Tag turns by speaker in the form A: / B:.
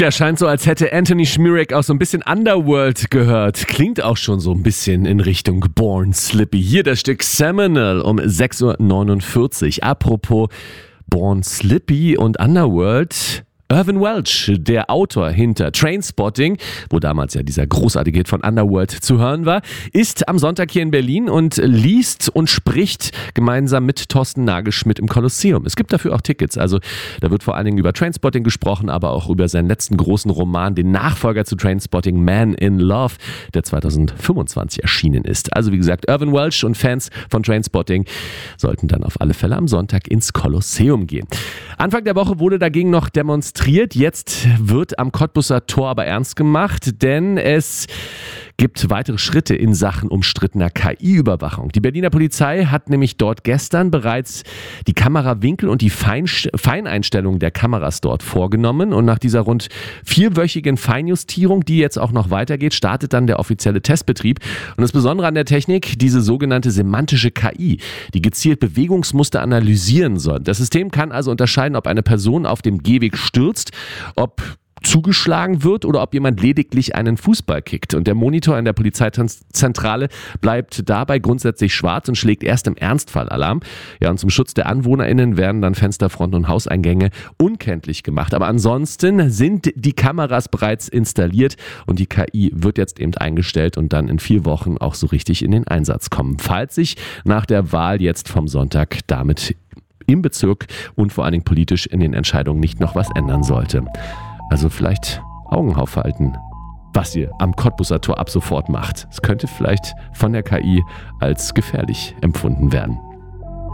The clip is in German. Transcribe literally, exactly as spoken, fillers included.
A: Der scheint so, als hätte Anthony Schmierek auch so ein bisschen Underworld gehört. Klingt auch schon so ein bisschen in Richtung Born Slippy. Hier das Stück Seminal um sechs Uhr neunundvierzig. Apropos Born Slippy und Underworld. Irvin Welch, der Autor hinter Trainspotting, wo damals ja dieser großartige Hit von Underworld zu hören war, ist am Sonntag hier in Berlin und liest und spricht gemeinsam mit Thorsten Nagelschmidt im Kolosseum. Es gibt dafür auch Tickets, also da wird vor allen Dingen über Trainspotting gesprochen, aber auch über seinen letzten großen Roman, den Nachfolger zu Trainspotting, Man in Love, der zweitausendfünfundzwanzig erschienen ist. Also wie gesagt, Irvin Welch und Fans von Trainspotting sollten dann auf alle Fälle am Sonntag ins Kolosseum gehen. Anfang der Woche wurde dagegen noch demonstriert. Jetzt wird am Cottbuser Tor aber ernst gemacht, denn es gibt weitere Schritte in Sachen umstrittener K I-Überwachung. Die Berliner Polizei hat nämlich dort gestern bereits die Kamerawinkel und die Feineinstellungen der Kameras dort vorgenommen. Und nach dieser rund vierwöchigen Feinjustierung, die jetzt auch noch weitergeht, startet dann der offizielle Testbetrieb. Und das Besondere an der Technik, diese sogenannte semantische K I, die gezielt Bewegungsmuster analysieren soll. Das System kann also unterscheiden, ob eine Person auf dem Gehweg stürzt, ob zugeschlagen wird oder ob jemand lediglich einen Fußball kickt. Und der Monitor in der Polizeizentrale bleibt dabei grundsätzlich schwarz und schlägt erst im Ernstfall Alarm. Ja, und zum Schutz der AnwohnerInnen werden dann Fensterfronten und Hauseingänge unkenntlich gemacht. Aber ansonsten sind die Kameras bereits installiert und die K I wird jetzt eben eingestellt und dann in vier Wochen auch so richtig in den Einsatz kommen. Falls sich nach der Wahl jetzt vom Sonntag damit im Bezirk und vor allen Dingen politisch in den Entscheidungen nicht noch was ändern sollte. Also vielleicht Augen aufhalten, was ihr am Cottbuser Tor ab sofort macht. Es könnte vielleicht von der K I als gefährlich empfunden werden.